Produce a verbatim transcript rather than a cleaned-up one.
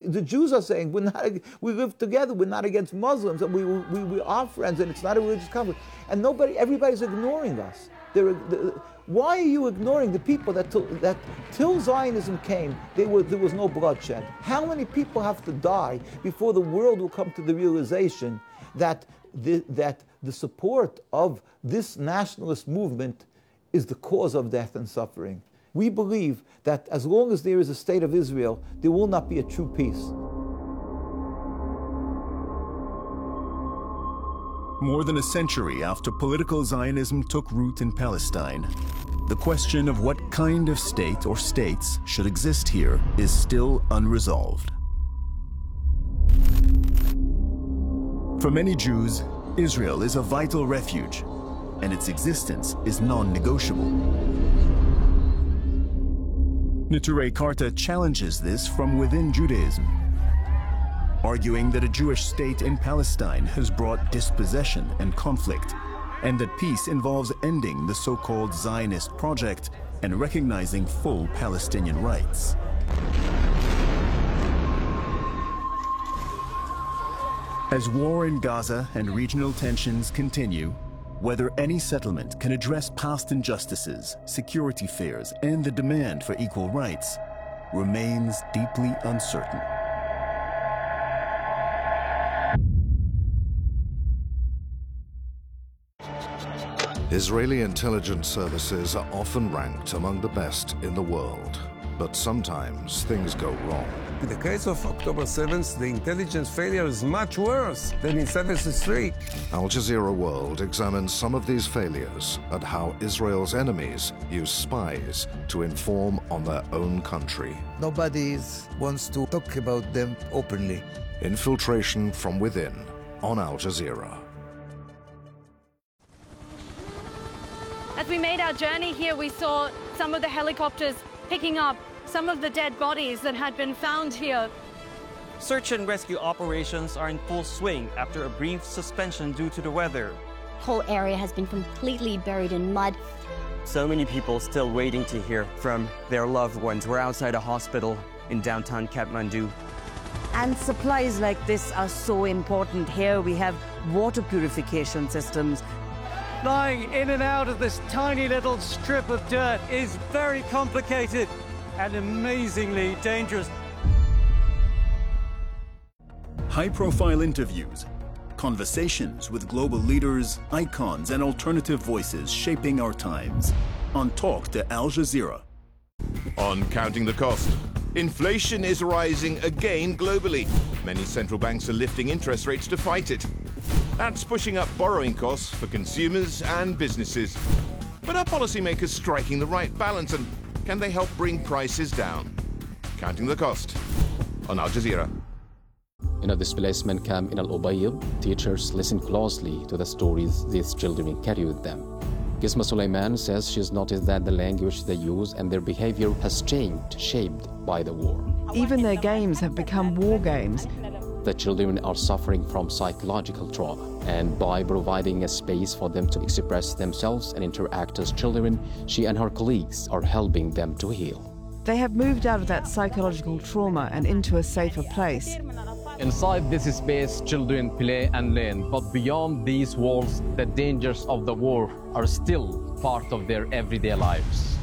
the Jews are saying, we're not, we live together, we're not against Muslims, and we, we, we are friends, and it's not a religious conflict. And nobody, everybody's ignoring us. They're, they're, why are you ignoring the people that, till, that till Zionism came, they were, there was no bloodshed? How many people have to die before the world will come to the realization that the, that the support of this nationalist movement is the cause of death and suffering? We believe that as long as there is a state of Israel, there will not be a true peace. More than a century after political Zionism took root in Palestine, the question of what kind of state or states should exist here is still unresolved. For many Jews, Israel is a vital refuge, and its existence is non-negotiable. Neturei Karta challenges this from within Judaism, arguing that a Jewish state in Palestine has brought dispossession and conflict, and that peace involves ending the so-called Zionist project and recognizing full Palestinian rights. As war in Gaza and regional tensions continue, whether any settlement can address past injustices, security fears, and the demand for equal rights remains deeply uncertain. Israeli intelligence services are often ranked among the best in the world, but sometimes things go wrong. In the case of October seventh, the intelligence failure is much worse than in seventy-three. Al Jazeera World examines some of these failures and how Israel's enemies use spies to inform on their own country. Nobody wants to talk about them openly. Infiltration from within on Al Jazeera. As we made our journey here, we saw some of the helicopters picking up some of the dead bodies that had been found here. Search and rescue operations are in full swing after a brief suspension due to the weather. The whole area has been completely buried in mud. So many people still waiting to hear from their loved ones. We're outside a hospital in downtown Kathmandu. And supplies like this are so important here. We have water purification systems. Flying in and out of this tiny little strip of dirt is very complicated and amazingly dangerous. High-profile interviews, conversations with global leaders, icons, and alternative voices shaping our times. On Talk to Al Jazeera. On Counting the Cost. Inflation is rising again globally. Many central banks are lifting interest rates to fight it. That's pushing up borrowing costs for consumers and businesses. But are policymakers striking the right balance, and can they help bring prices down? Counting the Cost on Al Jazeera. In a displacement camp in Al Ubayd, teachers listen closely to the stories these children carry with them. Gizma Suleiman says she's noticed that the language they use and their behavior has changed, shaped by the war. Even their games have become war games. The children are suffering from psychological trauma, and by providing a space for them to express themselves and interact as children, she and her colleagues are helping them to heal. They have moved out of that psychological trauma and into a safer place. Inside this space, children play and learn, but beyond these walls, the dangers of the war are still part of their everyday lives.